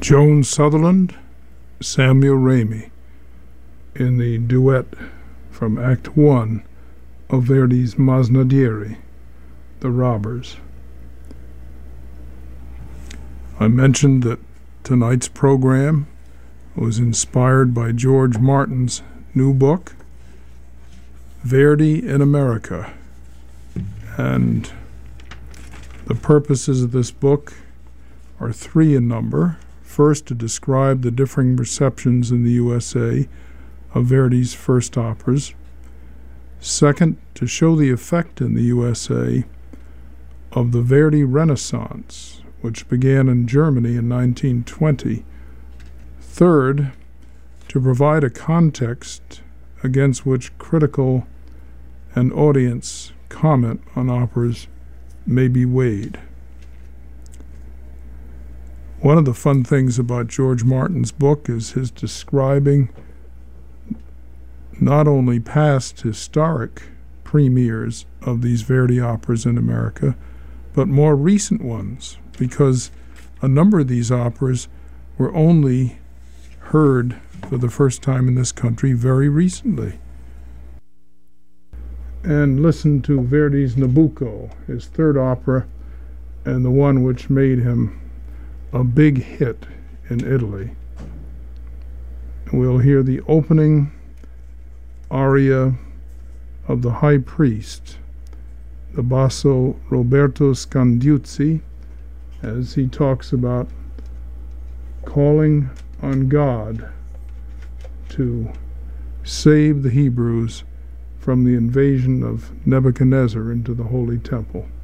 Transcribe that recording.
Joan Sutherland, Samuel Ramey, in the duet from Act 1 of Verdi's Masnadieri, The Robbers. I mentioned that tonight's program was inspired by George Martin's new book, Verdi in America. And the purposes of this book are three in number. First, to describe the differing receptions in the USA of Verdi's first operas. Second, to show the effect in the USA of the Verdi Renaissance, which began in Germany in 1920. Third, to provide a context against which critical and audience comment on operas may be weighed. One of the fun things about George Martin's book is his describing not only past historic premieres of these Verdi operas in America, but more recent ones, because a number of these operas were only heard for the first time in this country very recently. And listen to Verdi's Nabucco, his third opera, and the one which made him a big hit in Italy. We'll hear the opening aria of the High Priest, the basso Roberto Scandiuzzi, as he talks about calling on God to save the Hebrews from the invasion of Nebuchadnezzar into the Holy Temple.